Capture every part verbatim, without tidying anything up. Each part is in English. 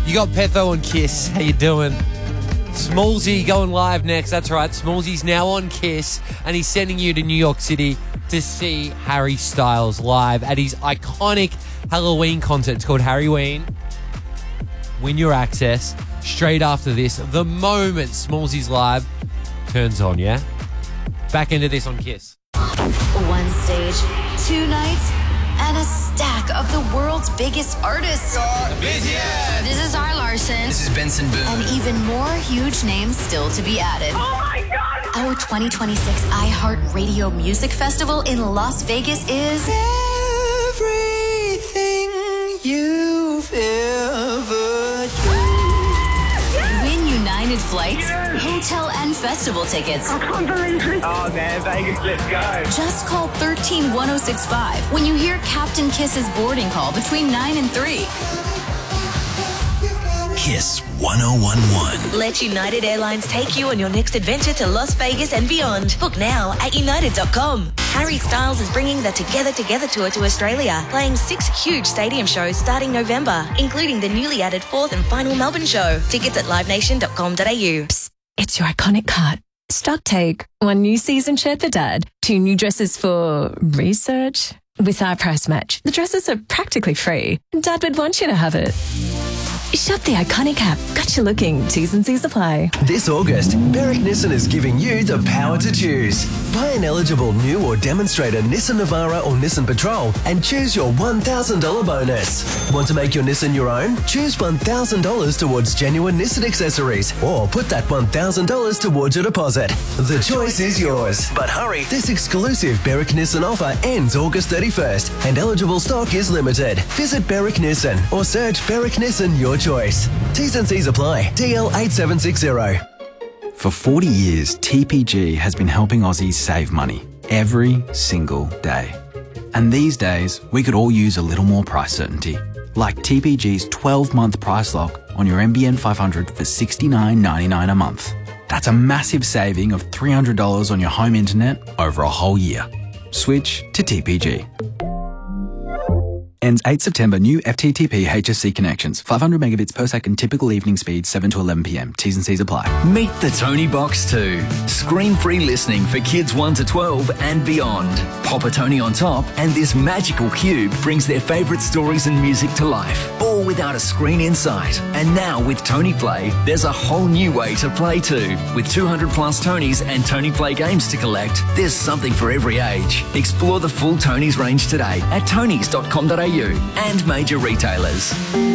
You got Petho on Kiss. How you doing? Smallsy going live next. That's right. Smallsy's now on Kiss, and he's sending you to New York City to see Harry Styles live at his iconic Halloween concert. It's called Harryween. Win your access straight after this. The moment Smallsy's live turns on, yeah? Back into this on Kiss. One stage, two nights, and a stack of the world's biggest artists. The busiest. This is R. Larson. This is Benson Boone. And even more huge names still to be added. Oh my God! Our twenty twenty-six iHeartRadio Music Festival in Las Vegas is everything you've ever dreamed. Win United Flights, yes. Hotel and festival tickets. I can't believe it. Oh man, Vegas, let's go. Just call one three one oh six five when you hear Captain Kiss's boarding call between nine and three. Kiss one oh one one. Let United Airlines take you on your next adventure to Las Vegas and beyond. Book now at united dot com. Harry Styles is bringing the Together Together tour to Australia, playing six huge stadium shows starting November, including the newly added fourth and final Melbourne show. Tickets at live nation dot com dot a u. Psst, it's your iconic cart. Stock take. One new season shirt for Dad. Two new dresses for research. With our price match, the dresses are practically free. Dad would want you to have it. Shop the iconic app. Got you looking. T's and C's apply. This August, Berwick Nissan is giving you the power to choose. Buy an eligible new or demonstrator Nissan Navara or Nissan Patrol and choose your one thousand dollars bonus. Want to make your Nissan your own? Choose one thousand dollars towards genuine Nissan accessories or put that one thousand dollars towards your deposit. The choice is yours. But hurry, this exclusive Berwick Nissan offer ends August thirty-first and eligible stock is limited. Visit Berwick Nissan or search Berwick Nissan your choice. T's and C's apply. D L eight seven six zero. For forty years, T P G has been helping Aussies save money every single day. And these days, we could all use a little more price certainty. Like T P G's twelve-month price lock on your N B N five hundred for sixty-nine ninety-nine a month. That's a massive saving of three hundred dollars on your home internet over a whole year. Switch to T P G. Ends eighth September. New F T T P H S C connections. five hundred megabits per second typical evening speed, seven to eleven p m. T's and C's apply. Meet the Tony Box two. Screen-free listening for kids one to twelve and beyond. Pop a Tony on top and this magical cube brings their favourite stories and music to life, all without a screen in sight. And now with Tony Play, there's a whole new way to play too. With two hundred plus Tonys and Tony Play games to collect, there's something for every age. Explore the full Tonys range today at tonys dot com dot a u and major retailers.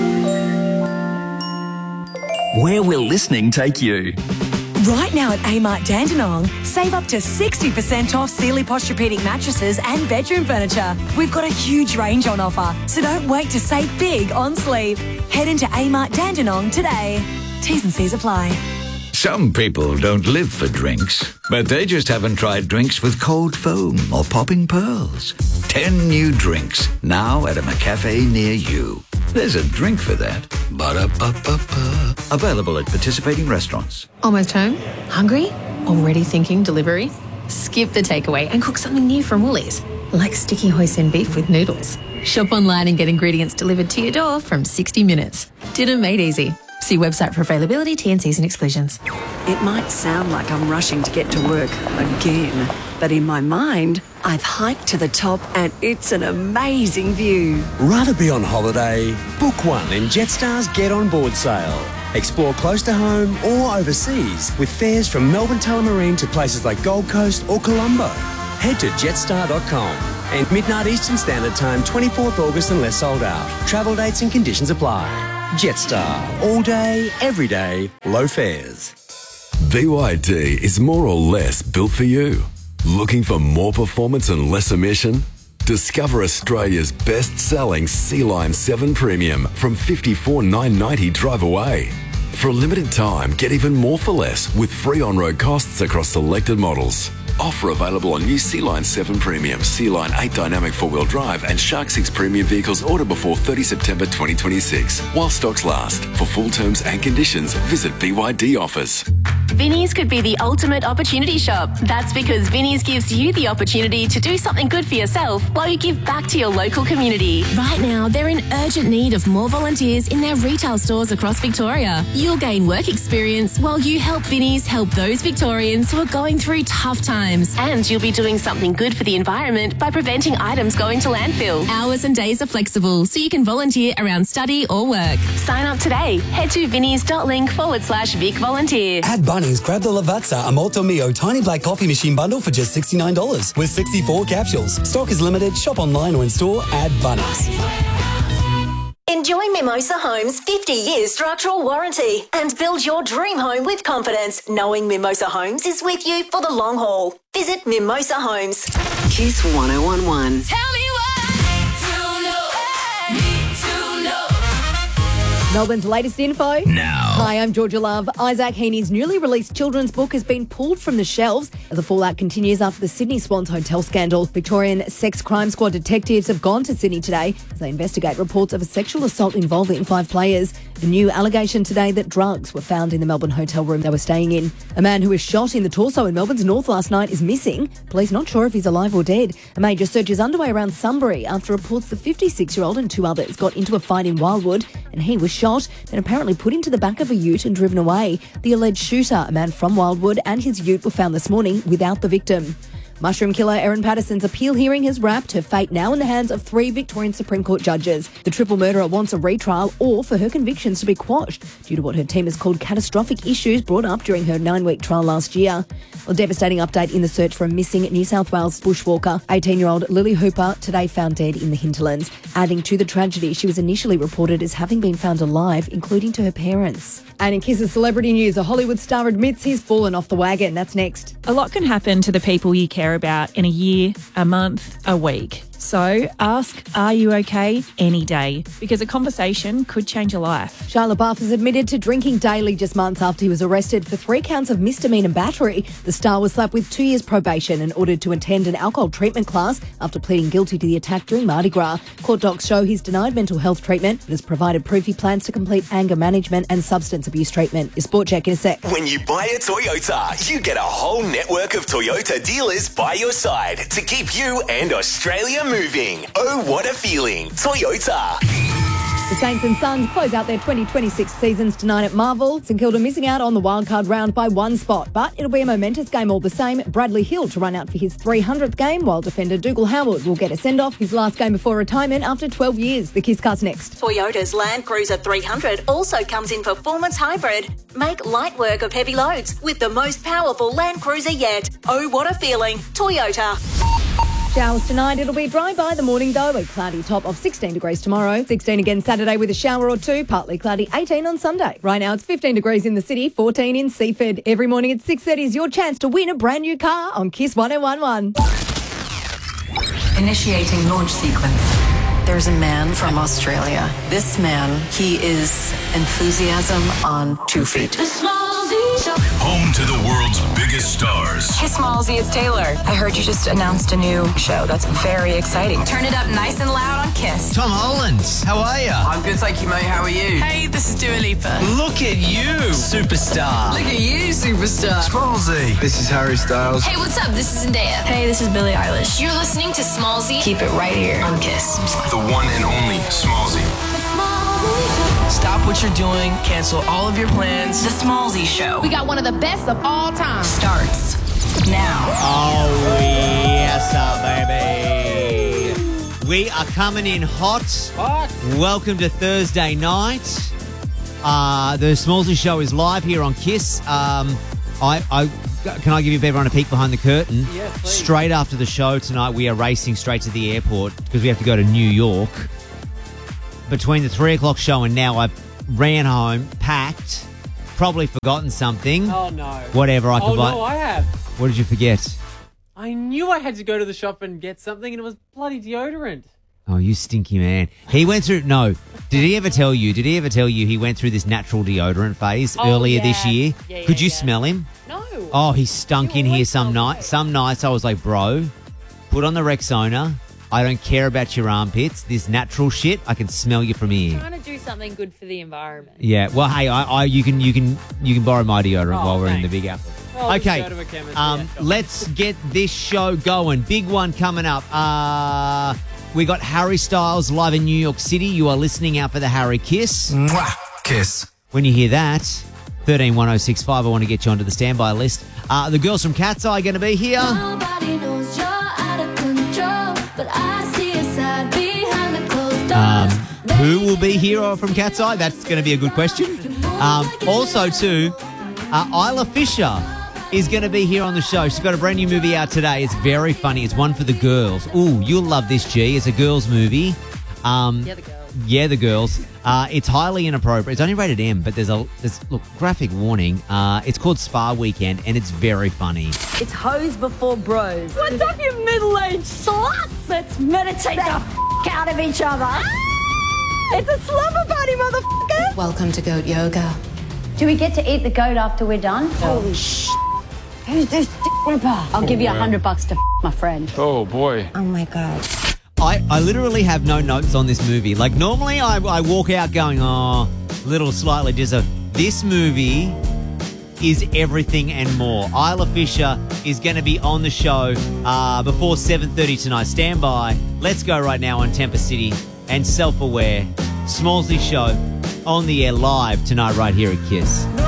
Where will listening take you? Right now at Amart Dandenong, save up to sixty percent off Sealy Posturepedic mattresses and bedroom furniture. We've got a huge range on offer, so don't wait to save big on sleep. Head into Amart Dandenong today. T's and C's apply. Some people don't live for drinks, but they just haven't tried drinks with cold foam or popping pearls. Ten new drinks, now at a McCafe near you. There's a drink for that. Ba-da-ba-ba-ba. Available at participating restaurants. Almost home? Hungry? Already thinking delivery? Skip the takeaway and cook something new from Woolies, like sticky hoisin beef with noodles. Shop online and get ingredients delivered to your door from sixty minutes. Dinner made easy. See website for availability, T and Cs and exclusions. It might sound like I'm rushing to get to work again, but in my mind, I've hiked to the top and it's an amazing view. Rather be on holiday? Book one in Jetstar's Get On Board sale. Explore close to home or overseas with fares from Melbourne Tullamarine to places like Gold Coast or Colombo. Head to jetstar dot com. And midnight Eastern Standard Time, twenty-fourth August unless sold out. Travel dates and conditions apply. Jetstar. All day, every day, low fares. B Y D is more or less built for you. Looking for more performance and less emission? Discover Australia's best-selling Sea-Line seven Premium from fifty-four thousand nine hundred ninety dollars drive away. For a limited time, get even more for less with free on-road costs across selected models. Offer available on new Sea-Line seven Premium, Sea-Line eight Dynamic four-wheel drive and Shark six Premium vehicles ordered before thirtieth September twenty twenty-six. While stocks last. For full terms and conditions, visit B Y D Offers. Vinnie's could be the ultimate opportunity shop. That's because Vinnie's gives you the opportunity to do something good for yourself while you give back to your local community. Right now, they're in urgent need of more volunteers in their retail stores across Victoria. You'll gain work experience while you help Vinnie's help those Victorians who are going through tough times. And you'll be doing something good for the environment by preventing items going to landfill. Hours and days are flexible, so you can volunteer around study or work. Sign up today. Head to vinnies.link forward slash Vic Volunteer. At Bunnings, grab the Lavazza a Molto Mio Tiny Black Coffee Machine Bundle for just sixty-nine dollars with sixty-four capsules. Stock is limited. Shop online or in store at Bunnings. Enjoy Mimosa Homes' fifty year structural warranty and build your dream home with confidence, knowing Mimosa Homes is with you for the long haul. Visit Mimosa Homes. Kiss one oh one one. Tell me Melbourne's latest info. Now. Hi, I'm Georgia Love. Isaac Heaney's newly released children's book has been pulled from the shelves as the fallout continues after the Sydney Swans hotel scandal. Victorian Sex Crime Squad detectives have gone to Sydney today as they investigate reports of a sexual assault involving five players. A new allegation today that drugs were found in the Melbourne hotel room they were staying in. A man who was shot in the torso in Melbourne's north last night is missing. Police not sure if he's alive or dead. A major search is underway around Sunbury after reports the fifty-six-year-old and two others got into a fight in Wildwood and he was shot and apparently put into the back of a ute and driven away. The alleged shooter, a man from Wildwood, and his ute were found this morning without the victim. Mushroom killer Erin Patterson's appeal hearing has wrapped, her fate now in the hands of three Victorian Supreme Court judges. The triple murderer wants a retrial or for her convictions to be quashed due to what her team has called catastrophic issues brought up during her nine-week trial last year. A devastating update in the search for a missing New South Wales bushwalker. eighteen-year-old Lily Hooper, today found dead in the hinterlands. Adding to the tragedy, she was initially reported as having been found alive, including to her parents. And in Kiss's celebrity news, a Hollywood star admits he's fallen off the wagon. That's next. A lot can happen to the people you care about in a year, a month, a week. So ask, are you okay, any day? Because a conversation could change your life. Shia LaBeouf has admitted to drinking daily just months after he was arrested for three counts of misdemeanor battery. The star was slapped with two years probation and ordered to attend an alcohol treatment class after pleading guilty to the attack during Mardi Gras. Court docs show he's denied mental health treatment but has provided proof he plans to complete anger management and substance abuse treatment. Your Sport Check in a sec. When you buy a Toyota, you get a whole network of Toyota dealers by your side to keep you and Australia moving. Oh, what a feeling. Toyota. The Saints and Suns close out their twenty twenty-six seasons tonight at Marvel. St Kilda missing out on the wildcard round by one spot, but it'll be a momentous game all the same. Bradley Hill to run out for his three hundredth game, while defender Dougal Howard will get a send-off, his last game before retirement after twelve years. The Kiss Cast next. Toyota's Land Cruiser three hundred also comes in performance hybrid. Make light work of heavy loads with the most powerful Land Cruiser yet. Oh, what a feeling. Toyota. Showers tonight. It'll be dry by the morning though. A cloudy top of sixteen degrees tomorrow. sixteen again Saturday with a shower or two. Partly cloudy. eighteen on Sunday. Right now it's fifteen degrees in the city. fourteen in Seaford. Every morning at six thirty is your chance to win a brand new car on Kiss one oh one one. Initiating launch sequence. There's a man from Australia. This man, he is enthusiasm on two feet. Home to the world's biggest stars. Hey, Smallsy, it's Taylor. I heard you just announced a new show. That's very exciting. Turn it up nice and loud on Kiss. Tom Holland, how are you? I'm good, thank you, mate. How are you? Hey, this is Dua Lipa. Look at you, superstar. Look at you, superstar. Smallsy. This is Harry Styles. Hey, what's up? This is Zendaya. Hey, this is Billie Eilish. You're listening to Smallsy. Keep it right here on Kiss. The one and only Smallsy. Stop what you're doing. Cancel all of your plans. The Smallsy Show. We got one of the best of all time. Starts now. Oh, yes, uh, baby. We are coming in hot. Hot. Welcome to Thursday night. Uh, the Smallsy Show is live here on Kiss. Um, I, I can I give you everyone a peek behind the curtain? Yes, please. Straight after the show tonight, we are racing straight to the airport because we have to go to New York. Between the three o'clock show and now, I ran home, packed, probably forgotten something. Oh, no. Whatever, I Oh, forgot. no, I have. What did you forget? I knew I had to go to the shop and get something, and it was bloody deodorant. Oh, you stinky man. He went through, no, did he ever tell you, did he ever tell you he went through this natural deodorant phase Oh, earlier yeah. this year? Yeah, yeah, Could you yeah. smell him? No. Oh, he stunk in here some night. Some nights I was like, bro, put on the Rexona. I don't care about your armpits. This natural shit, I can smell you from here. Trying to do something something good for the environment. Yeah. Well, hey, I, I you can you can you can borrow my deodorant Oh, while we're in the thanks. Big Apple. Well, just okay. go to a chemist, Um, yeah, sure. let's get this show going. Big one coming up. Uh, we got Harry Styles live in New York City. You are listening out for the Harry Kiss. Mwah. Kiss. When you hear that, thirteen one oh six five, I want to get you onto the standby list. Uh, the girls from Cat's Eye are going to be here. Nobody knows you're out of control, but I see a side behind the closed Um, doors. who will be here from Cat's Eye? That's going to be a good question. Um, also, too, uh, Isla Fisher is going to be here on the show. She's got a brand new movie out today. It's very funny. It's one for the girls. Ooh, you'll love this, G. It's a girls' movie. Um, Yeah, the girls. Yeah, the girls. Uh, it's highly inappropriate. It's only rated M, but there's a there's look graphic warning. Uh, it's called Spa Weekend, and it's very funny. It's hoes before bros. What's up, you middle-aged sluts? Let's meditate the f*** out of each other. It's a slumber party, motherfucker. Welcome to Goat Yoga. Do we get to eat the goat after we're done? Holy sh! Who's this dick ripper? I'll give you a hundred bucks to f*** my friend. Oh, boy. Oh my god. I, I literally have no notes on this movie. Like, normally I, I walk out going, oh, little slightly just a... This movie is everything and more. Isla Fisher is going to be on the show uh, before seven thirty tonight. Stand by. Let's go right now on Temper City and Self-Aware. Smallsy Show on the air live tonight right here at Kiss.